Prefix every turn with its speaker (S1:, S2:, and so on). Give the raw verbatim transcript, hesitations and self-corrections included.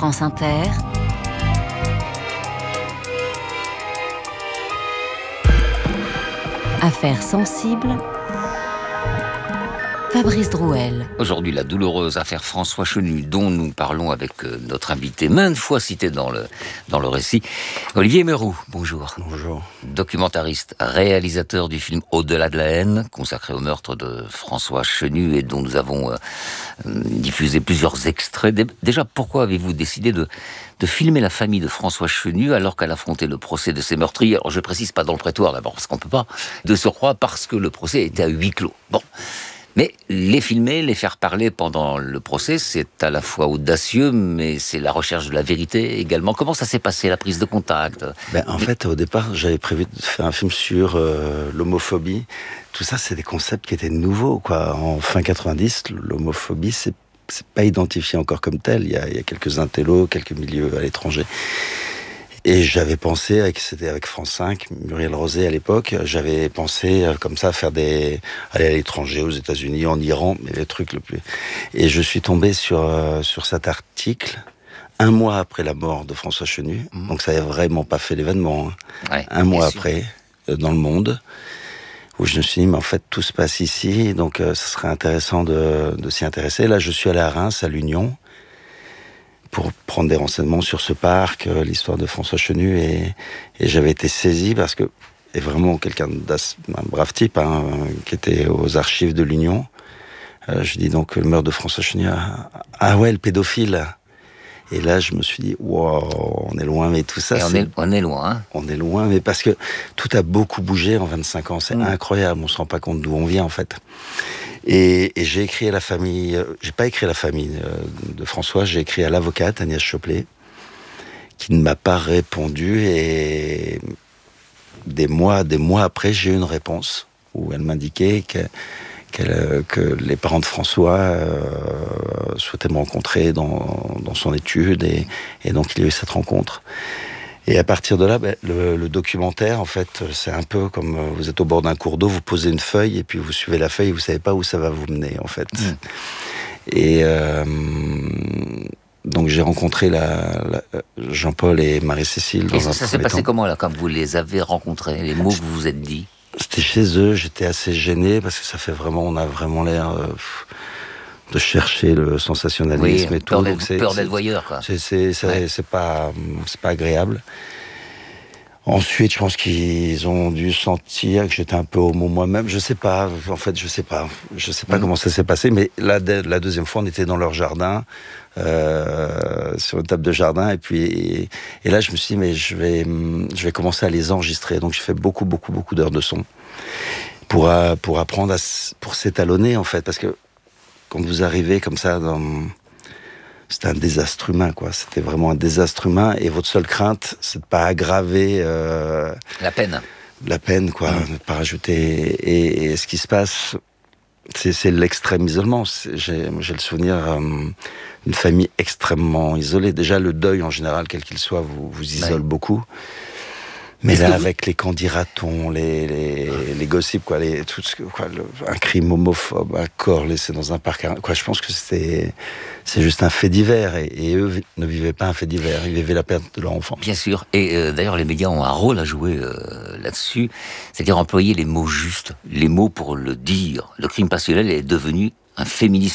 S1: France Inter, Affaires sensibles, Fabrice Drouel.
S2: Aujourd'hui, la douloureuse affaire François Chenu, dont nous parlons avec euh, notre invité, maintes fois cité dans le, dans le récit, Olivier Meyroux. Bonjour.
S3: Bonjour.
S2: Documentariste, réalisateur du film Au-delà de la haine, consacré au meurtre de François Chenu et dont nous avons euh, diffusé plusieurs extraits. Déjà, pourquoi avez-vous décidé de, de filmer la famille de François Chenu alors qu'elle affrontait le procès de ses meurtriers? Alors, je précise pas dans le prétoire d'abord, parce qu'on peut pas, de surcroît parce que le procès était à huis clos. Bon. Mais les filmer, les faire parler pendant le procès, c'est à la fois audacieux, mais c'est la recherche de la vérité également. Comment ça s'est passé, la prise de contact?
S3: ben, En mais... fait, au départ, j'avais prévu de faire un film sur euh, l'homophobie. Tout ça, c'est des concepts qui étaient nouveaux, quoi. En fin quatre-vingt-dix, l'homophobie, c'est, c'est pas identifié encore comme tel. Il y a, il y a quelques intellos, quelques milieux à l'étranger. Et j'avais pensé, avec, c'était avec France cinq, Muriel Rosé à l'époque, j'avais pensé euh, comme ça faire des, aller à l'étranger, aux États-Unis, en Iran, mais les trucs le plus. Et je suis tombé sur euh, sur cet article un mois après la mort de François Chenu, mmh. donc ça n'avait vraiment pas fait l'événement. Hein. Ouais, un mois après, euh, dans Le Monde, où je me suis dit, mais en fait tout se passe ici, donc euh, ça serait intéressant de, de s'y intéresser. Là, je suis allé à Reims, à l'Union, pour prendre des renseignements sur ce parc, euh, l'histoire de François Chenu, et, et j'avais été saisi parce que, et vraiment quelqu'un d'un brave type, hein, qui était aux archives de l'Union, euh, je dis donc le meurtre de François Chenu, ah, ah ouais, le pédophile. Et là, je me suis dit, wow, on est loin, mais tout ça,
S2: et on
S3: c'est...
S2: Est, on est loin, hein.
S3: On est loin, mais parce que tout a beaucoup bougé en vingt-cinq ans, c'est mmh. incroyable, on se rend pas compte d'où on vient, en fait. Et, et j'ai écrit à la famille, euh, j'ai pas écrit à la famille euh, de François, j'ai écrit à l'avocate Agnès Choplet, qui ne m'a pas répondu, et des mois, des mois après, j'ai eu une réponse où elle m'indiquait que, qu'elle, que les parents de François euh, souhaitaient me rencontrer dans, dans son étude, et, et donc il y a eu cette rencontre. Et à partir de là, ben, le, le documentaire, en fait, c'est un peu comme vous êtes au bord d'un cours d'eau, vous posez une feuille et puis vous suivez la feuille, vous savez pas où ça va vous mener, en fait. Mmh. Et euh, donc j'ai rencontré la, la, Jean-Paul et Marie-Cécile. Dans
S2: et ça,
S3: un
S2: ça s'est passé
S3: temps.
S2: comment, là, quand vous les avez rencontrés, les mots que vous vous êtes dit?
S3: C'était chez eux, j'étais assez gêné parce que ça fait vraiment, on a vraiment l'air... Euh, de chercher le sensationnalisme
S2: oui,
S3: et tout.
S2: Peur
S3: donc
S2: d'être,
S3: c'est,
S2: peur
S3: c'est,
S2: d'être voyeur, quoi.
S3: C'est, c'est, c'est, ouais. c'est, pas, c'est pas agréable. Ensuite, je pense qu'ils ont dû sentir que j'étais un peu homo moi-même. Je sais pas, en fait, je sais pas. Je sais pas mmh. comment ça s'est passé, mais la, la deuxième fois, on était dans leur jardin, euh, sur une table de jardin, et puis, et, et là, je me suis dit, mais je vais, je vais commencer à les enregistrer. Donc, j'ai fait beaucoup, beaucoup, beaucoup d'heures de son pour, pour apprendre à, pour s'étalonner, en fait, parce que quand vous arrivez comme ça dans... C'était un désastre humain, quoi. C'était vraiment un désastre humain, et votre seule crainte, c'est de pas aggraver... Euh,
S2: la peine.
S3: La peine, quoi. Mmh. De pas rajouter... Et, et ce qui se passe, c'est, c'est l'extrême isolement. C'est, j'ai, j'ai le souvenir euh, d'une famille extrêmement isolée. Déjà, le deuil, en général, quel qu'il soit, vous, vous isole ouais. beaucoup. Mais Est-ce là, vous... avec les candidatons, les, les, les gossips, quoi, les, tout ce, quoi, le, un crime homophobe, un corps laissé dans un parc, quoi, je pense que c'est, c'est juste un fait divers, et, et eux ne vivaient pas un fait divers, ils vivaient la perte de leur enfant.
S2: Bien sûr, et euh, d'ailleurs les médias ont un rôle à jouer euh, là-dessus, c'est-à-dire employer les mots justes, les mots pour le dire. Le crime passionnel est devenu un féminicide.